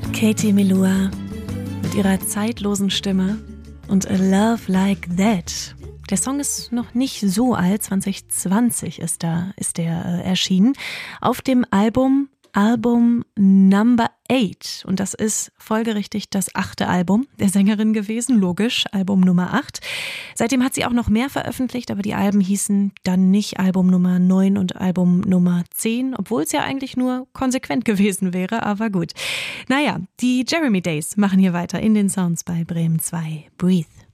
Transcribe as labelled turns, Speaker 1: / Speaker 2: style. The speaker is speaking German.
Speaker 1: Katie Melua mit ihrer zeitlosen Stimme und A Love Like That. Der Song ist noch nicht so alt, 2020 ist der erschienen, auf dem Album Number 8. Und das ist folgerichtig das 8. Album der Sängerin gewesen, logisch, Album Nummer 8. Seitdem hat sie auch noch mehr veröffentlicht, aber die Alben hießen dann nicht Album Nummer 9 und Album Nummer 10, obwohl es ja eigentlich nur konsequent gewesen wäre, aber gut. Naja, die Jeremy Days machen hier weiter in den Sounds bei Bremen 2. Breathe.